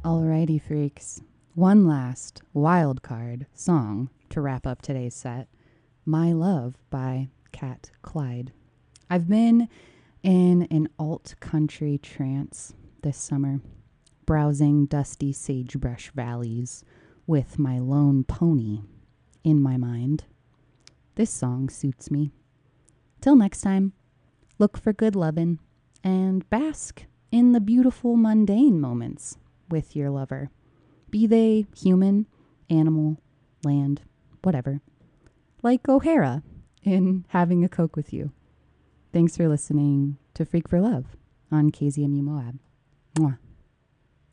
Alrighty, freaks. One last wild card song to wrap up today's set. My Love by Cat Clyde. I've been in an alt country trance this summer, browsing dusty sagebrush valleys with my lone pony in my mind. This song suits me. Till next time, look for good lovin' and bask in the beautiful mundane moments with your lover. Be they human, animal, land, whatever. Like O'Hara in Having a Coke with You. Thanks for listening to Freak for Love on KZMU Moab. Mwah.